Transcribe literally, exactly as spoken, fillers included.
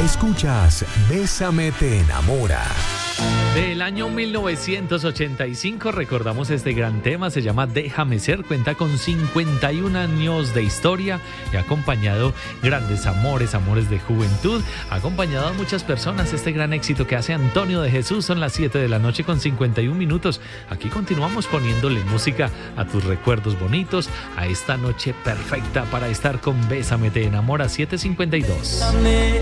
Escuchas Bésame te enamora. Del año mil novecientos ochenta y cinco recordamos este gran tema, se llama Déjame ser, cuenta con cincuenta y un años de historia y ha acompañado grandes amores, amores de juventud, ha acompañado a muchas personas este gran éxito que hace Antonio de Jesús. Son las siete de la noche con cincuenta y un minutos. Aquí continuamos poniéndole música a tus recuerdos bonitos, a esta noche perfecta para estar con Bésame te enamora. Siete cincuenta y dos. Bésame,